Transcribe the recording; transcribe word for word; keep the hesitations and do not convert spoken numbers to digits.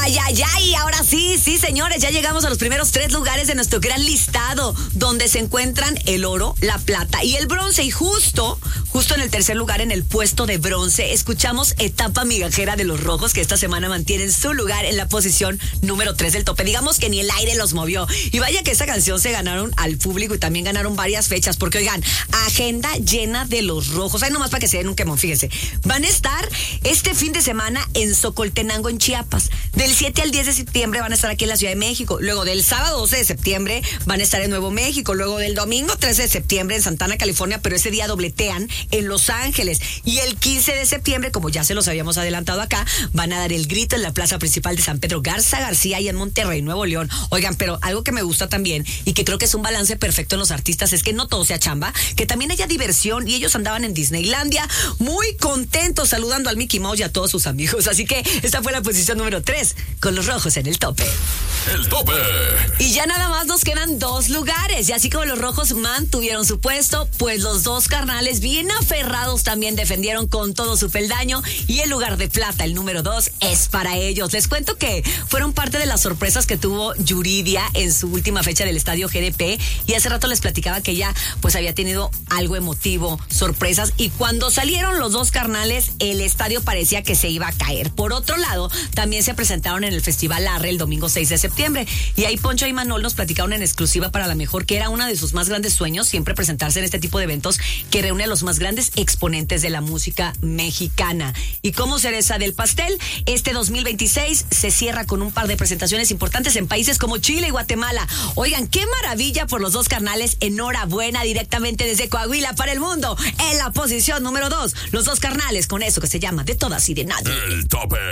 Ay, ay, ay, ahora sí, sí, señores, ya llegamos a los primeros tres lugares de nuestro gran listado, donde se encuentran el oro, la plata y el bronce. Y justo, justo en el tercer lugar, en el puesto de bronce, escuchamos Etapa Migajera de Los Rojos, que esta semana mantienen su lugar en la posición número tres del tope. Digamos que ni el aire los movió. Y vaya que esta canción se ganaron al público y también ganaron varias fechas, porque oigan, agenda llena de Los Rojos. Ay, nomás para que se den un quemón, fíjense. Van a estar este fin de semana en Socoltenango, en Chiapas. Del siete al diez de septiembre van a estar aquí en la Ciudad de México. Luego del sábado doce de septiembre van a estar en Nuevo México. Luego del domingo trece de septiembre en Santana, California, pero ese día dobletean en Los Ángeles. Y el quince de septiembre, como ya se los habíamos adelantado acá, van a dar el grito en la plaza principal de San Pedro Garza García y en Monterrey, Nuevo León. Oigan, pero algo que me gusta también y que creo que es un balance perfecto en los artistas es que no todo sea chamba, que también haya diversión, y ellos andaban en Disneylandia muy contentos saludando al Mickey Mouse y a todos sus amigos. Así que esta fue la posición número tres, con Los Rojos en el tope. El tope. Y ya nada más nos quedan dos lugares, y así como Los Rojos mantuvieron su puesto, pues los dos carnales bien aferrados también defendieron con todo su peldaño, y el lugar de plata, el número dos, es para ellos. Les cuento que fueron parte de las sorpresas que tuvo Yuridia en su última fecha del Estadio G D P, y hace rato les platicaba que ella pues había tenido algo emotivo, sorpresas, y cuando salieron los dos carnales, el estadio parecía que se iba a caer. Por otro lado, también se presentaron en el Festival Arre el domingo seis de septiembre, y ahí Poncho y Manol nos platicaron en exclusiva para La Mejor que era uno de sus más grandes sueños siempre presentarse en este tipo de eventos que reúne a los más grandes exponentes de la música mexicana. Y como cereza del pastel, este dos mil veintiséis se cierra con un par de presentaciones importantes en países como Chile y Guatemala. Oigan, qué maravilla por los dos carnales. Enhorabuena directamente desde Coahuila para el mundo. En la posición número dos, los dos carnales con eso que se llama De Todas y de Nadie. El tope.